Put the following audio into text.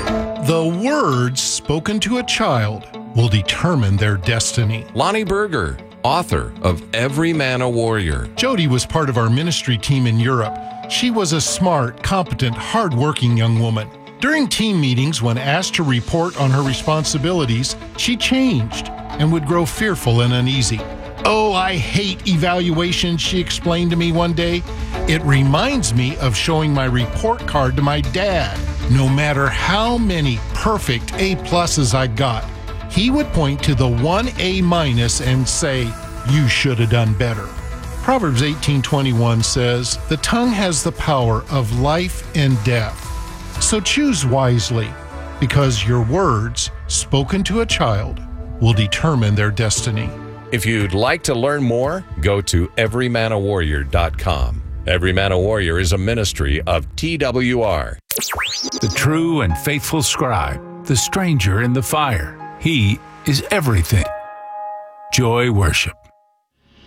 The words spoken to a child will determine their destiny. Lonnie Berger, author of Every Man a Warrior. Jody was part of our ministry team in Europe. She was a smart, competent, hardworking young woman. During team meetings, when asked to report on her responsibilities, she changed and would grow fearful and uneasy. "Oh, I hate evaluation," she explained to me one day. "It reminds me of showing my report card to my dad. No matter how many perfect A+s I got, he would point to the one A- and say, 'You should have done better.'" Proverbs 18:21 says, "The tongue has the power of life and death. So choose wisely, because your words, spoken to a child, will determine their destiny." If you'd like to learn more, go to everymanawarrior.com. Every Man a Warrior is a ministry of TWR. The true and faithful scribe, the stranger in the fire. He is everything. Joy Worship.